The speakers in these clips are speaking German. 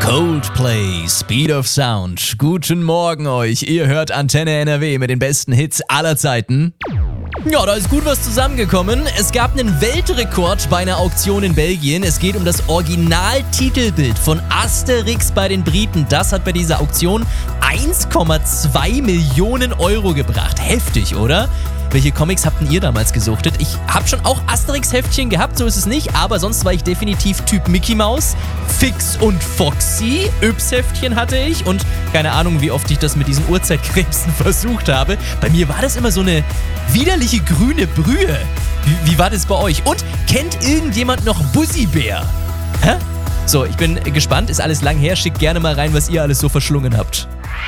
Coldplay, Speed of Sound. Guten Morgen euch. Ihr hört Antenne NRW mit den besten Hits aller Zeiten. Ja, da ist gut was zusammengekommen. Es gab einen Weltrekord bei einer Auktion in Belgien. Es geht um das Originaltitelbild von Asterix bei den Briten. Das hat bei dieser Auktion 1,2 Millionen Euro gebracht. Heftig, oder? Welche Comics habt ihr damals gesuchtet? Ich habe schon auch Asterix-Heftchen gehabt, so ist es nicht, aber sonst war ich definitiv Typ Mickey Mouse, Fix und Foxy, Yps-Heftchen hatte ich und keine Ahnung, wie oft ich das mit diesen Uhrzeitkrebsen versucht habe. Bei mir war das immer so eine widerliche grüne Brühe. Wie war das bei euch? Und kennt irgendjemand noch Bussibär? Hä? So, ich bin gespannt, ist alles lang her, schickt gerne mal rein, was ihr alles so verschlungen habt.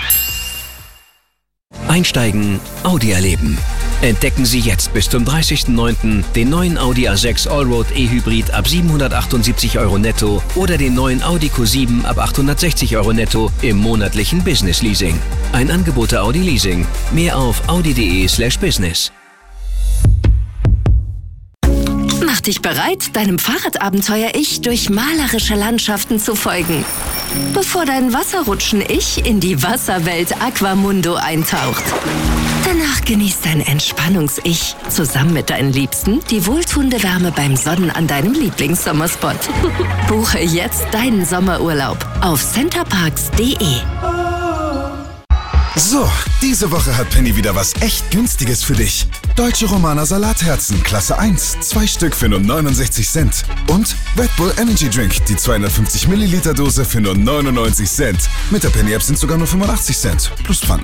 Einsteigen, Audi erleben. Entdecken Sie jetzt bis zum 30.09. den neuen Audi A6 Allroad E-Hybrid ab 778 Euro netto oder den neuen Audi Q7 ab 860 Euro netto im monatlichen Business Leasing. Ein Angebot der Audi Leasing. Mehr auf audi.de/business. Mach dich bereit, deinem Fahrradabenteuer-Ich durch malerische Landschaften zu folgen. Bevor dein Wasserrutschen-Ich in die Wasserwelt Aquamundo eintaucht. Danach genießt dein Entspannungs-Ich zusammen mit deinen Liebsten die wohltuende Wärme beim Sonnen an deinem Lieblingssommerspot. Buche jetzt deinen Sommerurlaub auf centerparks.de. So, diese Woche hat Penny wieder was echt Günstiges für dich. Deutsche Romana Salatherzen, Klasse 1, 2 Stück für nur 69 Cent. Und Red Bull Energy Drink, die 250 Milliliter Dose für nur 99 Cent. Mit der Penny App sind sogar nur 85 Cent. Plus Pfand.